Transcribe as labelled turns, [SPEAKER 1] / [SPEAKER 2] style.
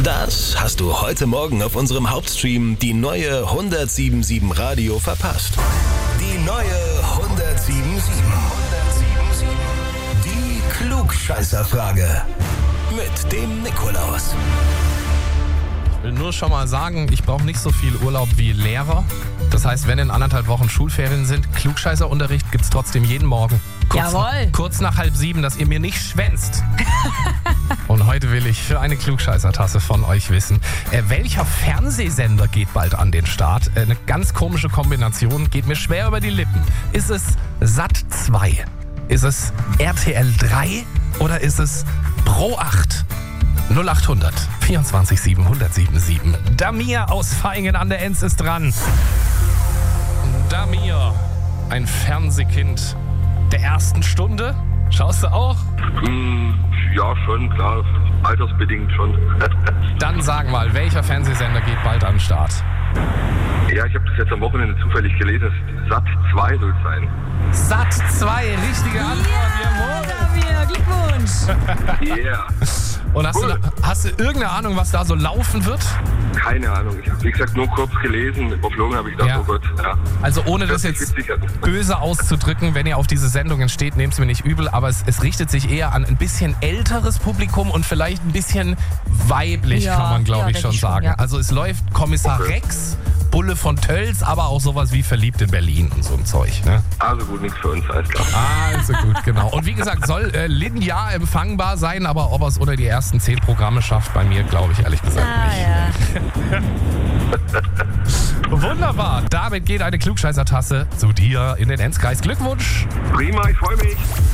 [SPEAKER 1] Das hast du heute Morgen auf unserem Hauptstream die neue 107.7 Radio verpasst. Die neue 107.7. Die Klugscheißerfrage mit dem Nikolaus.
[SPEAKER 2] Ich will nur schon mal sagen, ich brauche nicht so viel Urlaub wie Lehrer. Das heißt, wenn in 1,5 Wochen Schulferien sind, Klugscheißerunterricht gibt's trotzdem jeden Morgen.
[SPEAKER 3] Jawohl.
[SPEAKER 2] Kurz nach 6:30, dass ihr mir nicht schwänzt. Und heute will ich für eine Klugscheißertasse von euch wissen, welcher Fernsehsender geht bald an den Start? Eine ganz komische Kombination, geht mir schwer über die Lippen. Ist es Sat 2? Ist es RTL 3? Oder ist es Pro 8? 0800 24 777. Damir aus Vaihingen an der Enz ist dran. Damir, ein Fernsehkind der ersten Stunde. Schaust du auch?
[SPEAKER 4] Ja, schon, klar. Altersbedingt schon.
[SPEAKER 2] Dann sag mal, welcher Fernsehsender geht bald an den Start?
[SPEAKER 4] Ja, ich habe das jetzt am Wochenende zufällig gelesen. Sat 2 soll es sein.
[SPEAKER 2] Sat 2, richtige Antwort, jawohl.
[SPEAKER 3] Damir, Glückwunsch.
[SPEAKER 4] Yeah.
[SPEAKER 2] Und
[SPEAKER 4] Cool.
[SPEAKER 2] hast du irgendeine Ahnung, was da so laufen wird?
[SPEAKER 4] Keine Ahnung. Ich habe, wie gesagt, nur kurz gelesen. Überflogen habe ich gedacht,
[SPEAKER 2] Ja.
[SPEAKER 4] oh Gott. Ja.
[SPEAKER 2] Also ohne das
[SPEAKER 4] Hört sich
[SPEAKER 2] jetzt
[SPEAKER 4] witzig an.
[SPEAKER 2] böse auszudrücken, wenn ihr auf diese Sendungen steht, nehmt es mir nicht übel, aber es richtet sich eher an ein bisschen älteres Publikum und vielleicht ein bisschen weiblich,
[SPEAKER 3] Ja,
[SPEAKER 2] kann man glaube
[SPEAKER 3] ja,
[SPEAKER 2] ich
[SPEAKER 3] denke
[SPEAKER 2] schon
[SPEAKER 3] ich schon,
[SPEAKER 2] sagen.
[SPEAKER 3] ja.
[SPEAKER 2] Also es läuft Kommissar
[SPEAKER 4] Okay.
[SPEAKER 2] Rex, Bulle von Tölz, aber auch sowas wie Verliebt in Berlin und so ein Zeug. Ne?
[SPEAKER 4] Also gut, nichts für uns, alles klar.
[SPEAKER 2] Also gut, genau. Und wie gesagt, soll linear empfangbar sein, aber ob er es unter die ersten 10 Programme schafft, bei mir glaube ich ehrlich gesagt nicht.
[SPEAKER 3] Ja.
[SPEAKER 2] Wunderbar, damit geht eine Klugscheißertasse zu dir in den Enzkreis. Glückwunsch!
[SPEAKER 4] Prima, ich freue mich.